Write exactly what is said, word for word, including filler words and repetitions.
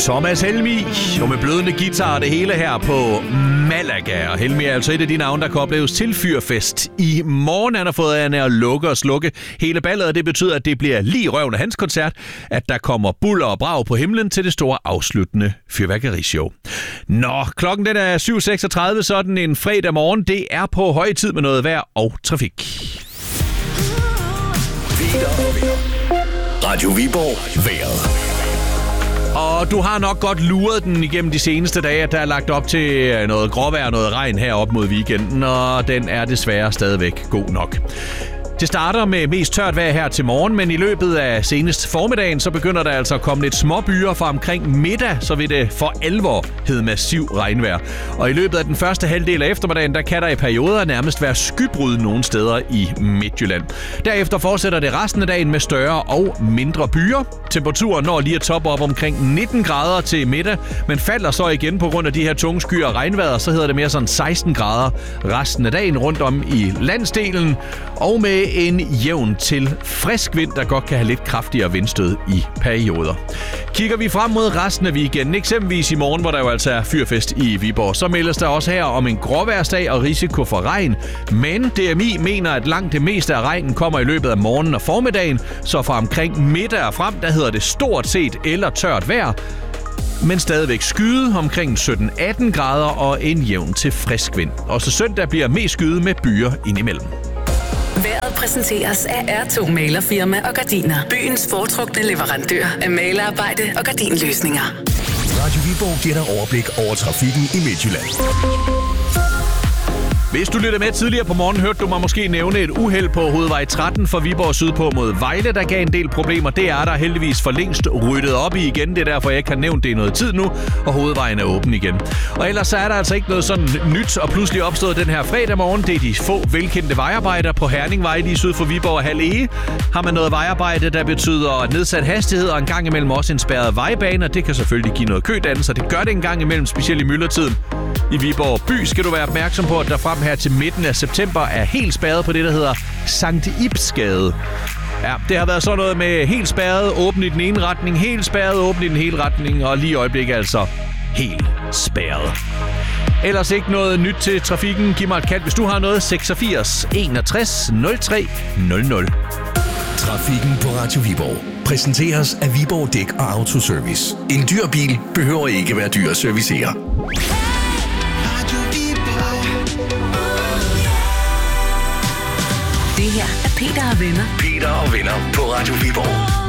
Thomas Helmig, og med blødende guitar det hele her på Malaga. Og Helmig er altså et af de navne, der kan opleves til Fyrfest. I morgen han har fået Anna at lukke og slukke hele ballet, og det betyder, at det bliver lige røven af hans koncert, at der kommer buller og brag på himlen til det store afsluttende fyrværkerishow. Nå, klokken den er syv seksogtredive, sådan en fredag morgen. Det er på høje tid med noget vejr og trafik. Radio Viborg vejret. Og du har nok godt luret den igennem de seneste dage, at der er lagt op til noget gråvejr og noget regn her op mod weekenden, og den er desværre stadigvæk god nok. Det starter med mest tørt vejr her til morgen, men i løbet af senest formiddagen, så begynder der altså at komme lidt småbyer fra omkring middag, så vil det for alvor hedde massiv regnvejr. Og i løbet af den første halvdel af eftermiddagen, der kan der i perioder nærmest være skybrud nogle steder i Midtjylland. Derefter fortsætter det resten af dagen med større og mindre byer. Temperaturen når lige at toppe op omkring nitten grader til middag, men falder så igen på grund af de her tunge skyer og regnvejr, så hedder det mere sådan seksten grader resten af dagen rundt om i landsdelen, og med en jævn til frisk vind, der godt kan have lidt kraftigere vindstød i perioder. Kigger vi frem mod resten af weekenden, eksempelvis i morgen, hvor der jo altså er fyrfest i Viborg, så meldes der også her om en gråvejrsdag og risiko for regn. Men D M I mener, at langt det meste af regnen kommer i løbet af morgenen og formiddagen, så fra omkring middag og frem, der hedder det stort set eller tørt vejr, men stadigvæk skyde omkring sytten atten grader og en jævn til frisk vind. Også søndag bliver mest skyde med byer indimellem. Vejret præsenteres af R to Malerfirma og Gardiner. Byens foretrukne leverandør af malerarbejde og gardinløsninger. Radio Viborg giver dig overblik over trafikken i Midtjylland. Hvis du lytter med tidligere på morgen, hørte du mig måske nævne et uheld på hovedvej tretten fra Viborg sydpå mod Vejle, der gav en del problemer. Det er der heldigvis for længst ryddet op i igen. Det er derfor, jeg ikke har nævnt det i noget tid nu, og hovedvejen er åben igen. Og ellers så er der altså ikke noget sådan nyt og pludselig opstået den her fredag morgen. Det er de få velkendte vejarbejder på Herningvej lige syd for Viborg og Hallige. Har man noget vejarbejde, der betyder nedsat hastighed og en gang imellem også en spærret vejbane, og det kan selvfølgelig give noget kødannelse, og det gør det en gang imellem, specielt i myldretiden. I Viborg by skal du være opmærksom på, at der frem her til midten af september er helt spærret på det, der hedder Sankt Ibsgade. Ja, det har været sådan noget med helt spærret, åben i den ene retning, helt spærret, åben i den hele retning, og lige i øjeblikket altså helt spærret. Ellers ikke noget nyt til trafikken. Giv mig et kald, hvis du har noget. seksogfirs enogtres nul tre nul nul. Trafikken på Radio Viborg præsenteres af Viborg Dæk og Autoservice. En dyr bil behøver ikke være dyr at servicere. Det her er Peter og Venner. Peter og Venner på Radio Viborg.